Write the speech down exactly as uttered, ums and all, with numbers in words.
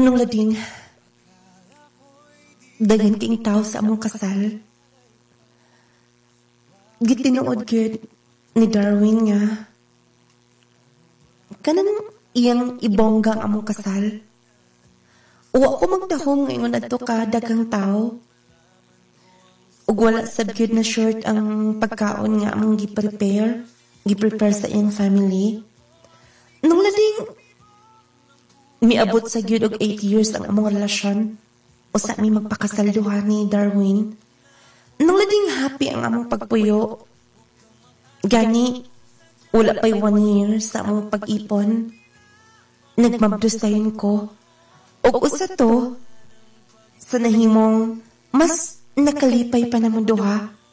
Nung lading, dagan king tao sa among kasal. Gitinuod gyud ni Darwin nga kanang iyang ibonggang among kasal. Uwa ko magdahong ngayon adto ka daghang tao. Ug wala sad gyud na short ang pagkaon nga among gi-prepare, gi-prepare sa iyang family. Nung lading miabot sa gyud og eight years ang among relasyon. Usa mi magpakasal duha ni Darwin. Nung lading happy ang among pagpuyo. Gani, wala pa'y one year sa among pag-ipon. Nagmabdos tayon ko. O usa to, sa nahimong mas nakalipay pa namang duha.